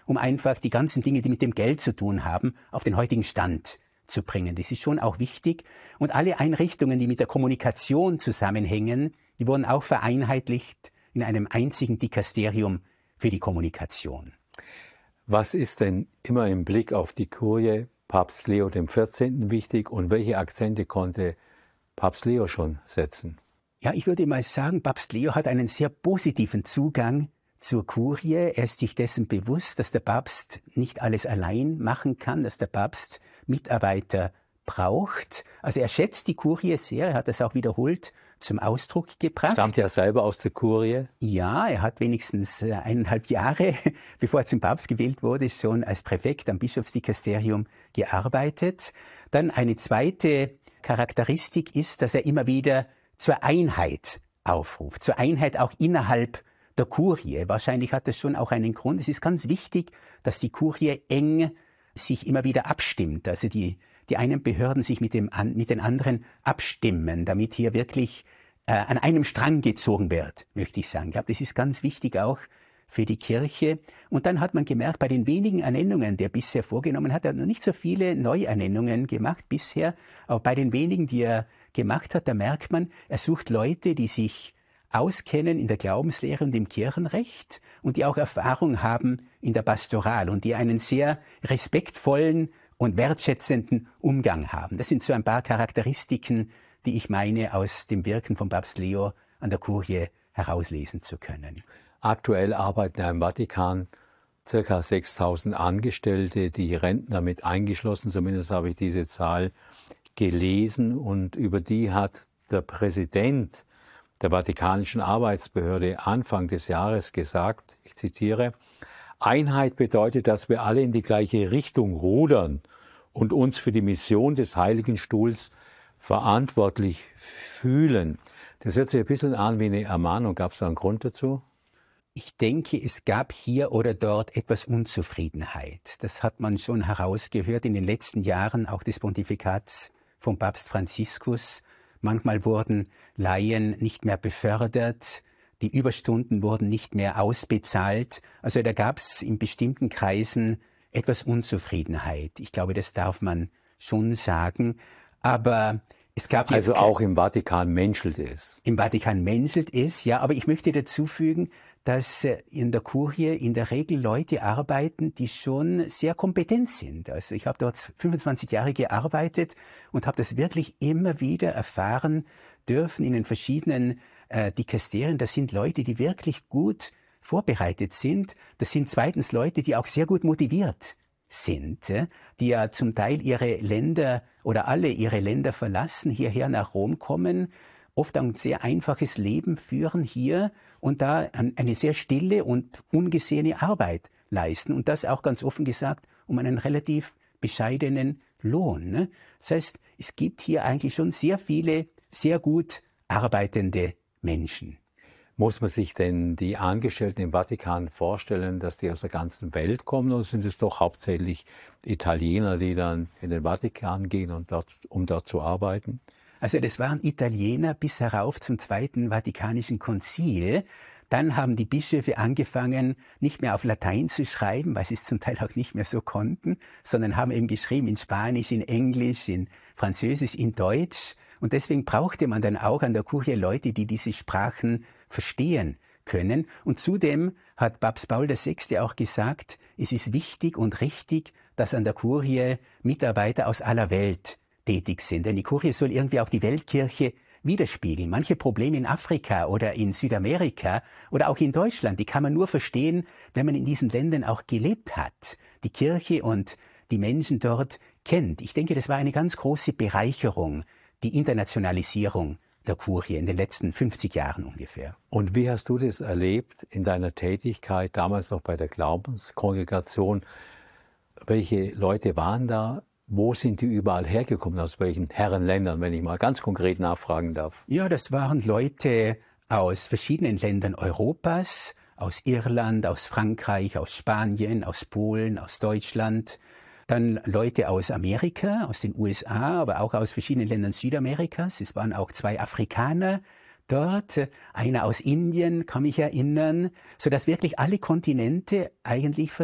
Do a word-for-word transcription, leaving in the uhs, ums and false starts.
um einfach die ganzen Dinge, die mit dem Geld zu tun haben, auf den heutigen Stand zu bringen. Das ist schon auch wichtig. Und alle Einrichtungen, die mit der Kommunikation zusammenhängen, die wurden auch vereinheitlicht in einem einzigen Dikasterium für die Kommunikation. Was ist denn immer im Blick auf die Kurie Papst Leo der vierzehnte. wichtig und welche Akzente konnte Papst Leo schon setzen? Ja, ich würde mal sagen, Papst Leo hat einen sehr positiven Zugang zur Kurie. Er ist sich dessen bewusst, dass der Papst nicht alles allein machen kann, dass der Papst Mitarbeiter braucht. Also er schätzt die Kurie sehr, er hat das auch wiederholt zum Ausdruck gebracht. Stammt ja selber aus der Kurie? Ja, er hat wenigstens eineinhalb Jahre, bevor er zum Papst gewählt wurde, schon als Präfekt am Bischofsdikasterium gearbeitet. Dann eine zweite Charakteristik ist, dass er immer wieder zur Einheit aufruft, zur Einheit auch innerhalb der Kurie. Wahrscheinlich hat das schon auch einen Grund. Es ist ganz wichtig, dass die Kurie eng sich immer wieder abstimmt, also die, die einen Behörden sich mit, dem, mit den anderen abstimmen, damit hier wirklich äh, an einem Strang gezogen wird, möchte ich sagen. Ich glaube, das ist ganz wichtig auch für die Kirche. Und dann hat man gemerkt, bei den wenigen Ernennungen, die er bisher vorgenommen hat, er hat noch nicht so viele Neuernennungen gemacht bisher, aber bei den wenigen, die er gemacht hat, da merkt man, er sucht Leute, die sich auskennen in der Glaubenslehre und im Kirchenrecht und die auch Erfahrung haben in der Pastoral und die einen sehr respektvollen und wertschätzenden Umgang haben. Das sind so ein paar Charakteristiken, die ich meine, aus dem Wirken von Papst Leo an der Kurie herauslesen zu können. Aktuell arbeiten ja im Vatikan ca. sechstausend Angestellte, die Rentner mit eingeschlossen, zumindest habe ich diese Zahl gelesen, und über die hat der Präsident der Vatikanischen Arbeitsbehörde Anfang des Jahres gesagt, ich zitiere: Einheit bedeutet, dass wir alle in die gleiche Richtung rudern und uns für die Mission des Heiligen Stuhls verantwortlich fühlen. Das hört sich ein bisschen an wie eine Ermahnung. Gab es da einen Grund dazu? Ich denke, es gab hier oder dort etwas Unzufriedenheit. Das hat man schon herausgehört in den letzten Jahren, auch des Pontifikats von Papst Franziskus. Manchmal wurden Laien nicht mehr befördert, die Überstunden wurden nicht mehr ausbezahlt. Also da gab es in bestimmten Kreisen etwas Unzufriedenheit. Ich glaube, das darf man schon sagen. Aber es gab also auch im Vatikan menschelt es. Im Vatikan menschelt es, ja. Aber ich möchte dazu fügen, dass in der Kurie in der Regel Leute arbeiten, die schon sehr kompetent sind. Also ich habe dort fünfundzwanzig Jahre gearbeitet und habe das wirklich immer wieder erfahren dürfen in den verschiedenen äh, Dikasterien. Das sind Leute, die wirklich gut vorbereitet sind. Das sind zweitens Leute, die auch sehr gut motiviert sind, die ja zum Teil ihre Länder oder alle ihre Länder verlassen, hierher nach Rom kommen, oft ein sehr einfaches Leben führen hier und da eine sehr stille und ungesehene Arbeit leisten. Und das auch ganz offen gesagt um einen relativ bescheidenen Lohn. Das heißt, es gibt hier eigentlich schon sehr viele, sehr gut arbeitende Menschen. Muss man sich denn die Angestellten im Vatikan vorstellen, dass die aus der ganzen Welt kommen, oder sind es doch hauptsächlich Italiener, die dann in den Vatikan gehen, und dort, um dort zu arbeiten? Also das waren Italiener bis herauf zum Zweiten Vatikanischen Konzil. Dann haben die Bischöfe angefangen, nicht mehr auf Latein zu schreiben, weil sie es zum Teil auch nicht mehr so konnten, sondern haben eben geschrieben in Spanisch, in Englisch, in Französisch, in Deutsch. Und deswegen brauchte man dann auch an der Kurie Leute, die diese Sprachen verstehen können. Und zudem hat Papst Paul der Sechste auch gesagt, es ist wichtig und richtig, dass an der Kurie Mitarbeiter aus aller Welt tätig sind. Denn die Kurie soll irgendwie auch die Weltkirche widerspiegeln. Manche Probleme in Afrika oder in Südamerika oder auch in Deutschland, die kann man nur verstehen, wenn man in diesen Ländern auch gelebt hat, die Kirche und die Menschen dort kennt. Ich denke, das war eine ganz große Bereicherung, die Internationalisierung der Kurie in den letzten fünfzig Jahren ungefähr. Und wie hast du das erlebt in deiner Tätigkeit, damals noch bei der Glaubenskongregation? Welche Leute waren da? Wo sind die überall hergekommen? Aus welchen Herrenländern, wenn ich mal ganz konkret nachfragen darf? Ja, das waren Leute aus verschiedenen Ländern Europas, aus Irland, aus Frankreich, aus Spanien, aus Polen, aus Deutschland. Dann Leute aus Amerika, aus den U S A, aber auch aus verschiedenen Ländern Südamerikas. Es waren auch zwei Afrikaner dort, einer aus Indien, kann mich erinnern, sodass wirklich alle Kontinente eigentlich